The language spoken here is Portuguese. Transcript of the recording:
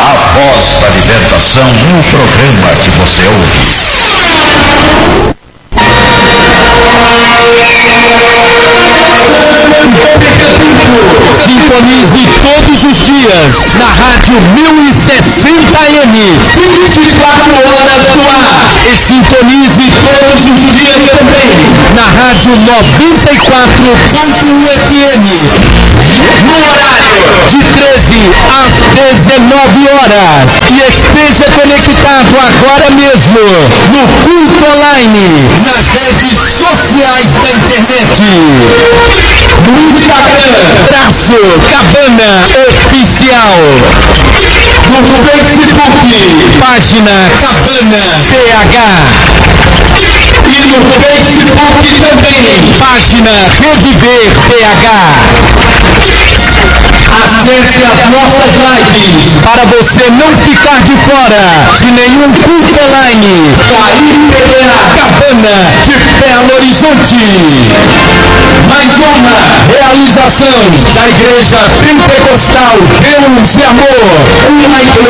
A voz da libertação no programa que você ouve. Sintonize todos os dias na Rádio 1060M, 24 horas no ar. E sintonize todos os dias também na Rádio 94.FM, no horário de 13 às 19 horas. E esteja conectado agora mesmo no culto online, nas redes sociais da internet. No Instagram, Cabana Oficial. No Facebook, página Cabana PH. E no Facebook também, página Reviver PH. Acesse as nossas lives para você não ficar de fora de nenhum culto online. PPA Cabana de Belo Horizonte. Mais uma realização da Igreja Pentecostal Deus e Amor. Uma igreja